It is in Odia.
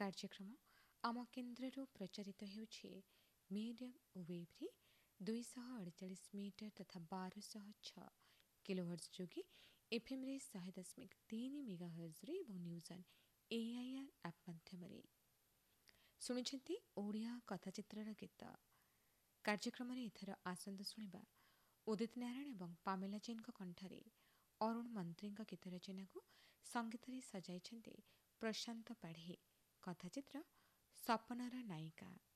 କାର୍ଯ୍ୟକ୍ରମ ଆମ କେନ୍ଦ୍ରରୁ ପ୍ରଚାରିତ ହେଉଛି ମିଡ଼ିୟମ୍ ୱେଭ୍ରେ 248 ମିଟର ତଥା 1206 କିଲୋହର୍ଟ୍ଜ ଯୋଗେ ଏଫ୍ଏମ୍ରେ 100.3 ମେଗାହର୍ଟ୍ଜରେ ଏବଂ ନ୍ୟୁଜ୍ ଅନ୍ AIR ଆପ୍ ମାଧ୍ୟମରେ। ଶୁଣୁଛନ୍ତି ଓଡ଼ିଆ କଥାଚିତ୍ରର ଗୀତ। କାର୍ଯ୍ୟକ୍ରମରେ ଏଥର ଆସନ୍ତୁ ଶୁଣିବା ଉଦିତ ନାରାୟଣ ଏବଂ ପାମେଲା ଜୈନଙ୍କ କଣ୍ଠରେ ଅରୁଣ ମନ୍ତ୍ରୀଙ୍କ ଗୀତ ରଚନାକୁ ସଙ୍ଗୀତରେ ସଜାଇଛନ୍ତି ପ୍ରଶାନ୍ତ ପାଢ଼ୀ। କଥାଚିତ୍ର ସପନର ନାୟିକା।